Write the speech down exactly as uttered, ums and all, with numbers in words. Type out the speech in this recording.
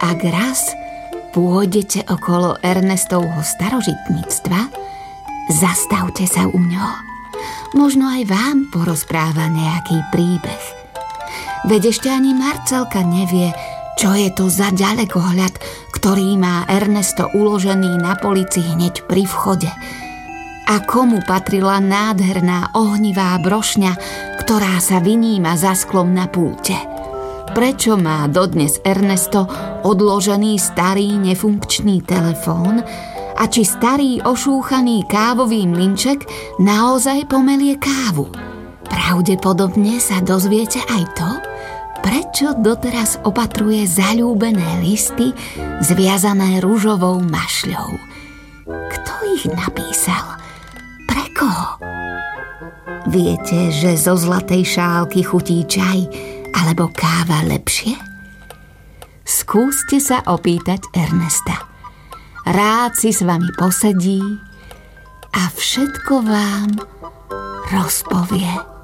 ak raz pôjdete okolo Ernestovho starožitníctva, zastavte sa u ňoho. Možno aj vám porozpráva nejaký príbeh. Veď ešte ani Marcelka nevie, čo je to za ďalekohľad, ktorý má Ernesto uložený na polici hneď pri vchode. A komu patrila nádherná ohnivá brošňa, ktorá sa vyníma za sklom na púte. Prečo má dodnes Ernesto odložený starý nefunkčný telefón a či starý ošúchaný kávový mlynček naozaj pomelie kávu? Pravdepodobne sa dozviete aj to, prečo doteraz opatruje zaľúbené listy zviazané ružovou mašľou. Kto ich napísal? Pre koho? Viete, že zo zlatej šálky chutí čaj alebo káva lepšie? Skúste sa opýtať Ernesta. Rád si s vami posedí a všetko vám rozpovie.